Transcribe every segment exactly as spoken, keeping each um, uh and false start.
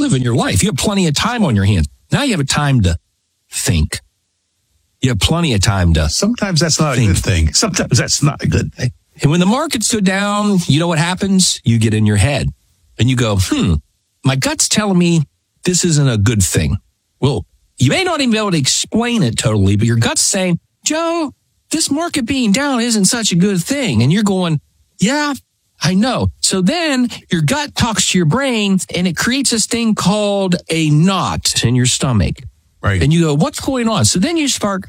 live in your life. You have plenty of time on your hands. Now you have a time to think. You have plenty of time to Sometimes that's not think. a good thing. Sometimes that's not a good thing. And when the markets go down, you know what happens? You get in your head and you go, hmm, my gut's telling me this isn't a good thing. Well, you may not even be able to explain it totally, but your gut's saying, Joe, this market being down isn't such a good thing. And you're going, yeah, I know. So then your gut talks to your brain and it creates this thing called a knot in your stomach. Right. And you go, what's going on? So then you start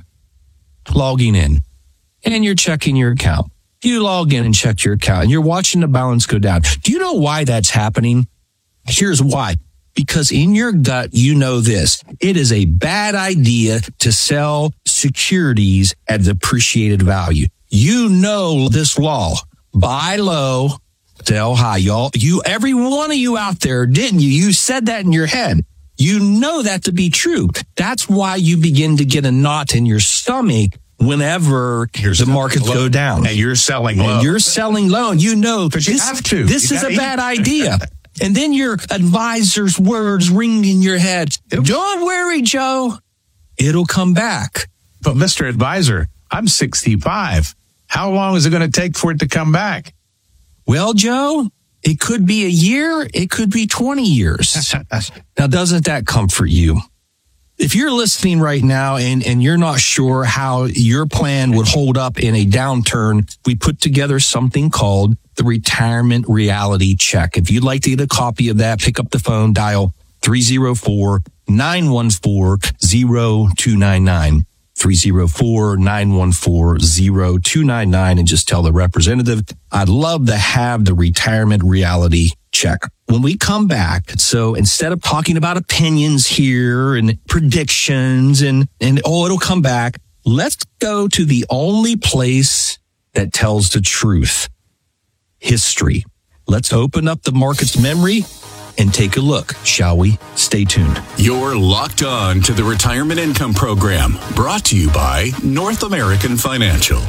logging in and you're checking your account. You log in and check your account and you're watching the balance go down. Do you know why that's happening? Here's why. Because in your gut, you know this. It is a bad idea to sell securities at depreciated value. You know this law. Buy low, sell high. Y'all, you, every one of you out there, didn't you? You said that in your head. You know that to be true. That's why you begin to get a knot in your stomach whenever You're the markets low, go down. And you're selling low. And you're selling low. And you know But you this, have to. this You is a gotta bad eat. idea. And then your advisor's words ring in your head. Don't worry, Joe. It'll come back. But Mister Advisor, I'm sixty-five. How long is it going to take for it to come back? Well, Joe, it could be a year. It could be twenty years. Now, doesn't that comfort you? If you're listening right now and, and you're not sure how your plan would hold up in a downturn, we put together something called the Retirement Reality Check. If you'd like to get a copy of that, pick up the phone, dial three oh four, nine one four, oh two nine nine. three oh four, nine one four, oh two nine nine and just tell the representative, I'd love to have the Retirement Reality Check. When we come back, so instead of talking about opinions here and predictions and, and oh, it'll come back, let's go to the only place that tells the truth. History. Let's open up the market's memory and take a look, shall we? Stay tuned. You're locked on to the Retirement Income Program, brought to you by North American Financial.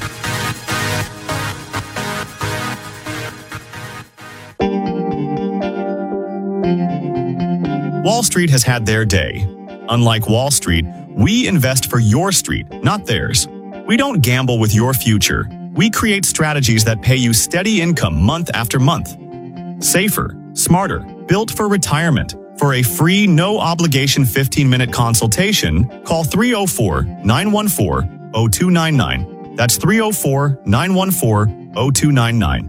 Wall Street has had their day. Unlike Wall Street, we invest for your street, not theirs. We don't gamble with your future. We create strategies that pay you steady income month after month. Safer, smarter, built for retirement. For a free, no-obligation fifteen-minute consultation, call three oh four, nine one four, oh two nine nine. That's three oh four, nine one four, oh two nine nine.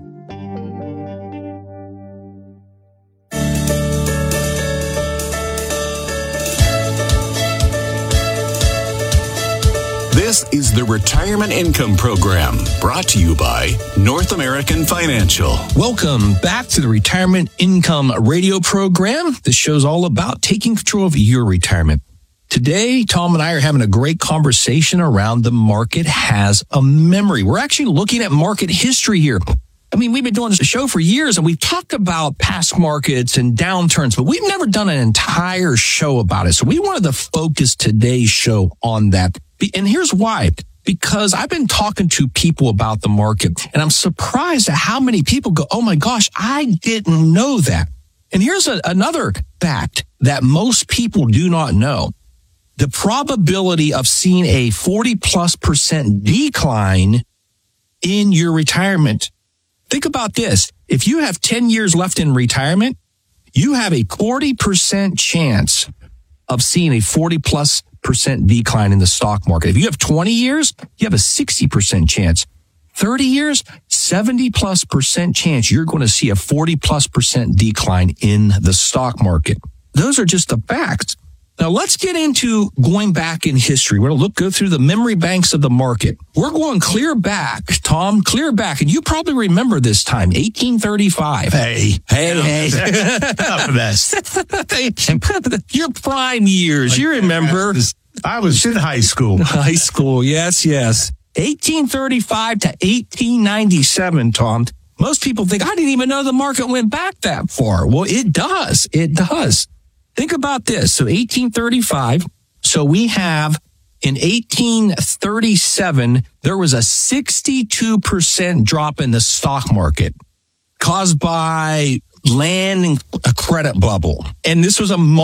This is the Retirement Income Program, brought to you by North American Financial. Welcome back to the Retirement Income Radio Program. This show's all about taking control of your retirement. Today, Tom and I are having a great conversation around the market has a memory. We're actually looking at market history here. I mean, we've been doing this show for years and we've talked about past markets and downturns, but we've never done an entire show about it. So we wanted to focus today's show on that. And here's why. Because I've been talking to people about the market and I'm surprised at how many people go, oh my gosh, I didn't know that. And here's a, another fact that most people do not know. The probability of seeing a forty plus percent decline in your retirement. Think about this. If you have ten years left in retirement, you have a forty percent chance of seeing a forty plus percent decline in the stock market. If you have twenty years, you have a sixty percent chance. thirty years, seventy plus percent chance you're going to see a forty plus percent decline in the stock market. Those are just the facts. Now let's get into going back in history. We're going to look, go through the memory banks of the market. We're going clear back, Tom, clear back. And you probably remember this time, eighteen thirty-five. Hey, Hey, hey. enough of that. Your prime years, you remember. I was in high school. High school, yes, yes. eighteen thirty-five to eighteen ninety-seven, Tom. Most people think, I didn't even know the market went back that far. Well, it does. It does. Think about this. So eighteen thirty-five. So we have in eighteen thirty-seven, there was a sixty-two percent drop in the stock market caused by land and a credit bubble. And this was a